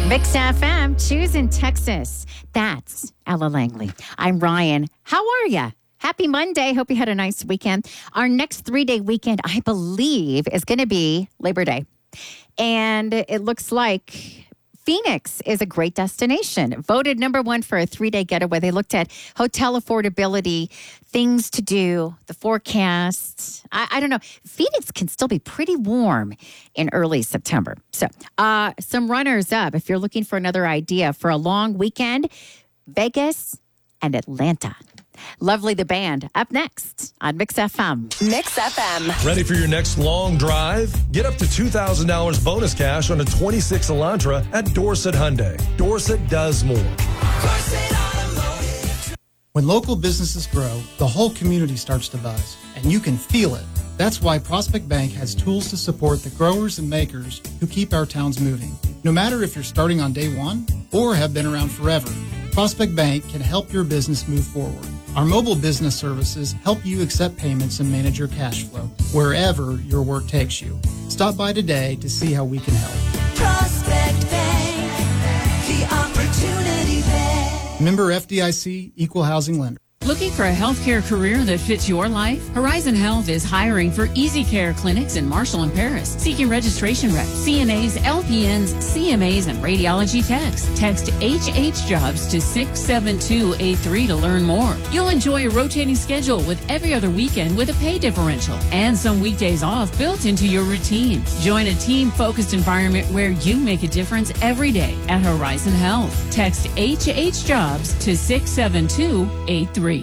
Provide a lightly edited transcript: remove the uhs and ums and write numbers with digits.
Mix FM, choosing Texas. That's Ella Langley. I'm Ryan. How are you? Happy Monday. Hope you had a nice weekend. Our next 3-day weekend, I believe, is going to be Labor Day. And it looks like Phoenix is a great destination. Voted number 1 for a 3-day getaway. They looked at hotel affordability, things to do, the forecasts. I don't know. Phoenix can still be pretty warm in early September. So some runners up, if you're looking for another idea for a long weekend, Vegas and Atlanta. Lovely the Band, up next on Mix FM. Mix FM. Ready for your next long drive? Get up to $2,000 bonus cash on a 26 Elantra at Dorset Hyundai. Dorset does more. When local businesses grow, the whole community starts to buzz, and you can feel it. That's why Prospect Bank has tools to support the growers and makers who keep our towns moving. No matter if you're starting on day one or have been around forever, Prospect Bank can help your business move forward. Our mobile business services help you accept payments and manage your cash flow wherever your work takes you. Stop by today to see how we can help. Prospect Bank, the opportunity bank. Member FDIC, Equal Housing Lender. Looking for a healthcare career that fits your life? Horizon Health is hiring for Easy Care clinics in Marshall and Paris, seeking registration reps, CNAs, LPNs, CMAs, and radiology techs. Text HH Jobs to 67283 to learn more. You'll enjoy a rotating schedule with every other weekend with a pay differential and some weekdays off built into your routine. Join a team-focused environment where you make a difference every day at Horizon Health. Text HH Jobs to 67283.